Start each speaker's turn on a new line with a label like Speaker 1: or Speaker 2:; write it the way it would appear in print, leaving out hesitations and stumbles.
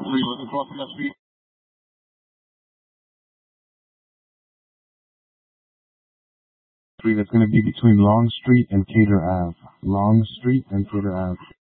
Speaker 1: across the street. Street that's going to be between Long Street and Cater Ave. Long Street and Cater Ave.